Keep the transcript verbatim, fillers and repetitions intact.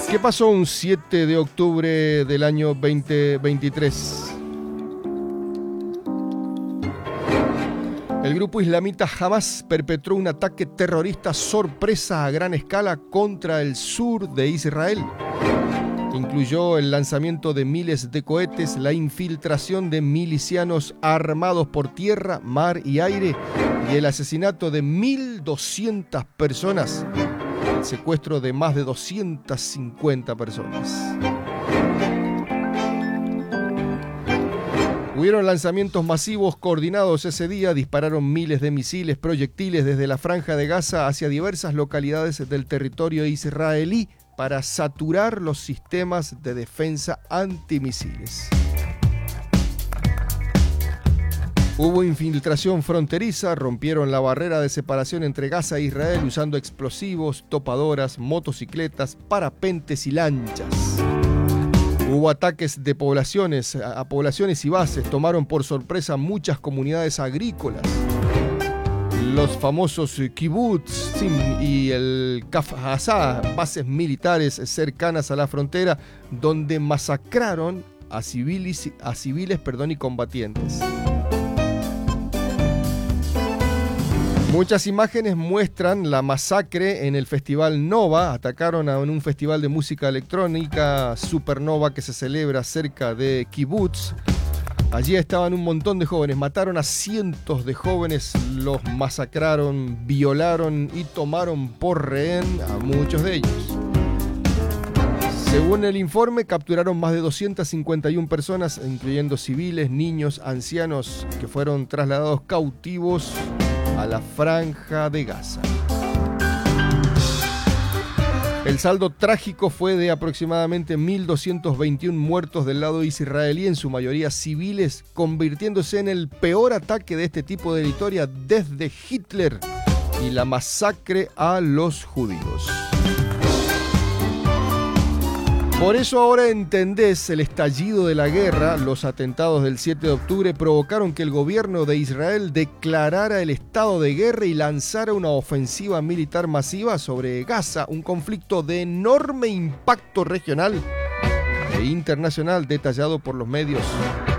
¿Qué pasó un siete de octubre del año veinte veintitrés? El grupo islamita Hamas perpetró un ataque terrorista sorpresa a gran escala contra el sur de Israel. Incluyó el lanzamiento de miles de cohetes, la infiltración de milicianos armados por tierra, mar y aire y el asesinato de mil doscientas personas, el secuestro de más de doscientas cincuenta personas. Hubieron lanzamientos masivos coordinados ese día, dispararon miles de misiles, proyectiles desde la Franja de Gaza hacia diversas localidades del territorio israelí para saturar los sistemas de defensa antimisiles. Hubo infiltración fronteriza, rompieron la barrera de separación entre Gaza e Israel usando explosivos, topadoras, motocicletas, parapentes y lanchas. Hubo ataques de poblaciones a poblaciones y bases, tomaron por sorpresa muchas comunidades agrícolas. Los famosos kibbutz y el Kfar Aza, bases militares cercanas a la frontera, donde masacraron a civiles, a civiles perdón, y combatientes. Muchas imágenes muestran la masacre en el Festival Nova. Atacaron a, en un festival de música electrónica Supernova que se celebra cerca de Kibbutz. Allí estaban un montón de jóvenes, mataron a cientos de jóvenes, los masacraron, violaron y tomaron por rehén a muchos de ellos. Según el informe, capturaron más de doscientas cincuenta y una personas, incluyendo civiles, niños, ancianos, que fueron trasladados cautivos a la Franja de Gaza. El saldo trágico fue de aproximadamente mil doscientos veintiuno muertos del lado israelí, en su mayoría civiles, convirtiéndose en el peor ataque de este tipo de historia desde Hitler y la masacre a los judíos. Por eso ahora entendés el estallido de la guerra. Los atentados del siete de octubre provocaron que el gobierno de Israel declarara el estado de guerra y lanzara una ofensiva militar masiva sobre Gaza, un conflicto de enorme impacto regional e internacional detallado por los medios